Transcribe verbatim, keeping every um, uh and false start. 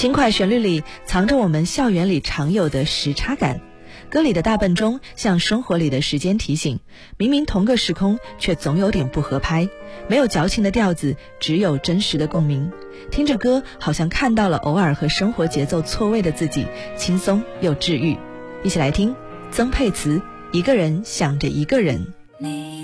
轻快旋律里藏着我们校园里常有的时差感，歌里的大笨钟像生活里的时间提醒，明明同个时空，却总有点不合拍。没有矫情的调子，只有真实的共鸣。听着歌，好像看到了偶尔和生活节奏错位的自己，轻松又治愈。一起来听曾沛慈《一个人想着一个人》。